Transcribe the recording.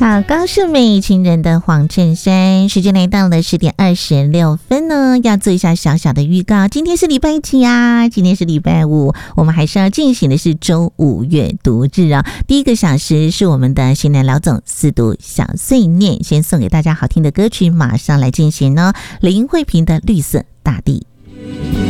好，高胜美情人的黄衬衫，时间来到了10:26呢，要做一下小小的预告。今天是礼拜几啊？今天是礼拜五，我们还是要进行的是周五阅读日啊。第一个小时是我们的新南老总四读小碎念，先送给大家好听的歌曲，马上来进行呢。林慧萍的《绿色大地》。